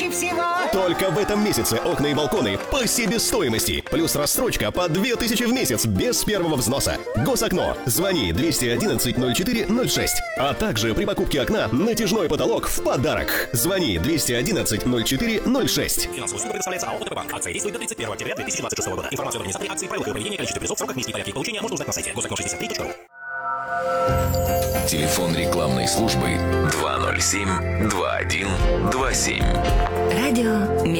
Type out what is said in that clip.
тысячи всего. Только в этом месяце окна и балконы по себестоимости. Плюс рассрочка по 2000 в месяц без первого взноса. Госокно. Звони 211-04-06. А также при покупке окна натяжной потолок в подарок. Звони 211-04-06. Финансовую услугу предоставляется АО ТП-банк. Акция действует до 31 октября 2026 года. Информацию об организаторе акции, правилах ее проведения, количестве призов, сроках, месте и порядке их получения можно узнать на сайте gosokno63.ru. Телефон рекламной службы 207-2127. Радио